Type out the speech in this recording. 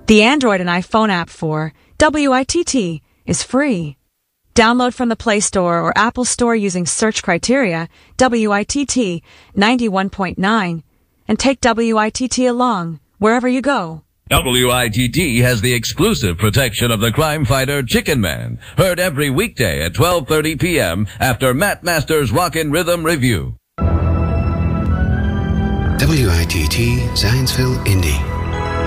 The Android and iPhone app for WITT is free. Download from the Play Store or Apple Store using search criteria WITT 91.9 and take WITT along wherever you go. WITT has the exclusive protection of the crime fighter Chicken Man, heard every weekday at 12:30 p.m. after Matt Masters' Rockin' Rhythm Review. WITT Zionsville, Indy.